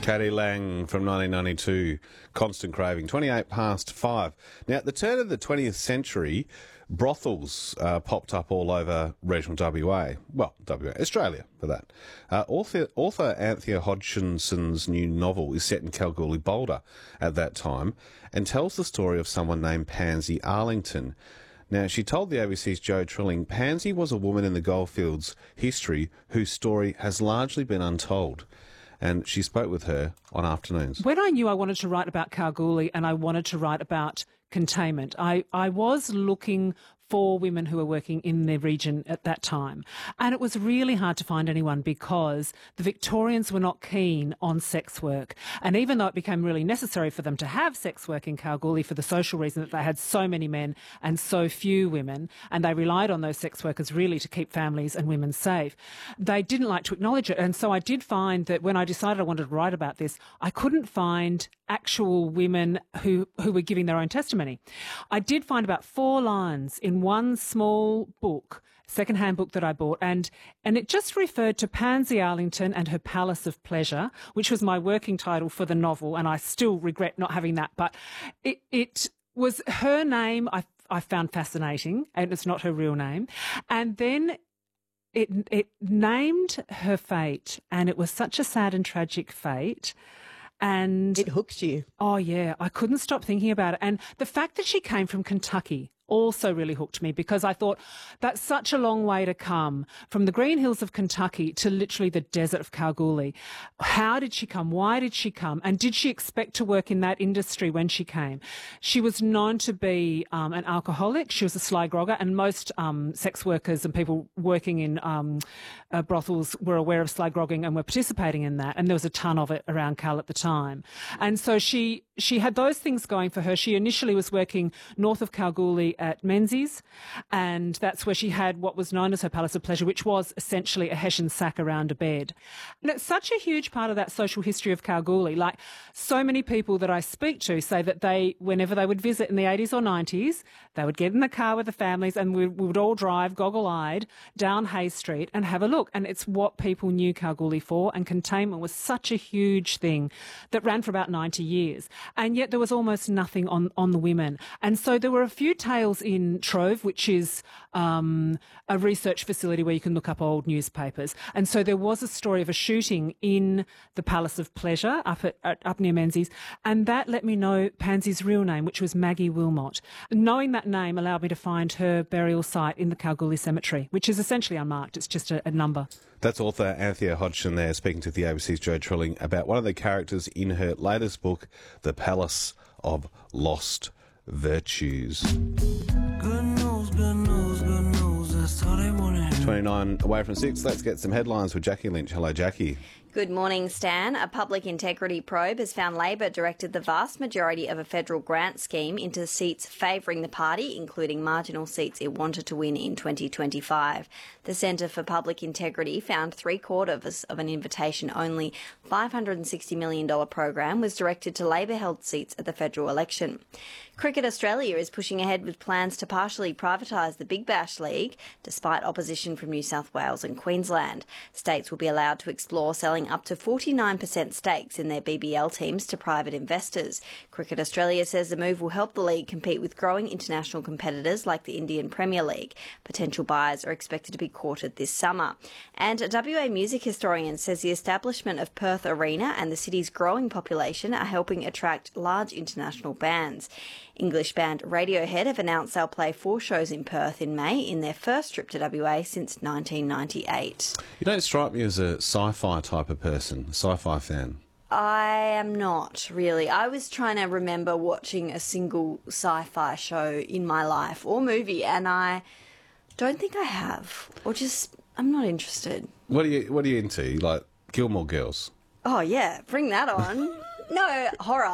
Caddy Lang from 1992, Constant Craving, 28 past 5. Now, at the turn of the 20th century, brothels popped up all over regional WA. Well, WA, Australia, for that. Author Anthea Hodgson's new novel is set in Kalgoorlie, Boulder at that time and tells the story of someone named Pansy Arlington. Now, she told the ABC's Joe Trilling, Pansy was a woman in the goldfields history whose story has largely been untold. And she spoke with her on Afternoons. When I knew I wanted to write about Kalgoorlie and I wanted to write about containment, I was looking for women who were working in the region at that time. And it was really hard to find anyone because the Victorians were not keen on sex work. And even though it became really necessary for them to have sex work in Kalgoorlie for the social reason that they had so many men and so few women, and they relied on those sex workers really to keep families and women safe, they didn't like to acknowledge it. And so I did find that when I decided I wanted to write about this, I couldn't find actual women who were giving their own testimony. I did find about 4 lines in one small book, second-hand book that I bought, and it just referred to Pansy Arlington and her Palace of Pleasure, which was my working title for the novel, and I still regret not having that, but it was her name I found fascinating, and it's not her real name. And then it named her fate, and it was such a sad and tragic fate. And it hooked you. Oh, yeah. I couldn't stop thinking about it. And the fact that she came from Kentucky also really hooked me because I thought that's such a long way to come from the green hills of Kentucky to literally the desert of Kalgoorlie. How did she come? Why did she come? And did she expect to work in that industry when she came? She was known to be an alcoholic. She was a sly grogger, and most sex workers and people working in brothels were aware of sly grogging and were participating in that. And there was a ton of it around Cal at the time. And so she had those things going for her. She initially was working north of Kalgoorlie at Menzies, and that's where she had what was known as her Palace of Pleasure, which was essentially a hessian sack around a bed. And it's such a huge part of that social history of Kalgoorlie. Like, so many people that I speak to say that whenever they would visit in the 80s or 90s, they would get in the car with the families and we would all drive goggle-eyed down Hay Street and have a look. And it's what people knew Kalgoorlie for, and containment was such a huge thing that ran for about 90 years. And yet there was almost nothing on the women. And so there were a few tales in Trove, which is a research facility where you can look up old newspapers. And so there was a story of a shooting in the Palace of Pleasure up near Menzies, and that let me know Pansy's real name, which was Maggie Wilmot. Knowing that name allowed me to find her burial site in the Kalgoorlie Cemetery, which is essentially unmarked. It's just a number. That's author Anthea Hodgson there speaking to the ABC's Joe Trilling about one of the characters in her latest book, The Palace of Lost Virtues. Good news, that's all they want to hear. 29 away from 6. Let's get some headlines with Jackie Lynch. Hello, Jackie. Good morning, Stan. A public integrity probe has found Labor directed the vast majority of a federal grant scheme into seats favouring the party, including marginal seats it wanted to win in 2025. The Centre for Public Integrity found 3/4 of an invitation-only $560 million program was directed to Labor-held seats at the federal election. Cricket Australia is pushing ahead with plans to partially privatise the Big Bash League, despite opposition from New South Wales and Queensland. States will be allowed to explore selling up to 49% stakes in their BBL teams to private investors. Cricket Australia says the move will help the league compete with growing international competitors like the Indian Premier League. Potential buyers are expected to be courted this summer. And a WA music historian says the establishment of Perth Arena and the city's growing population are helping attract large international bands. English band Radiohead have announced they'll play 4 shows in Perth in May in their first trip to WA since 1998. You don't strike me as a sci-fi type of person, sci-fi fan. I am not, really. I was trying to remember watching a single sci-fi show in my life or movie, and I don't think I have. Or just, I'm not interested. What are you into? Like Gilmore Girls? Oh, yeah, bring that on. No, horror.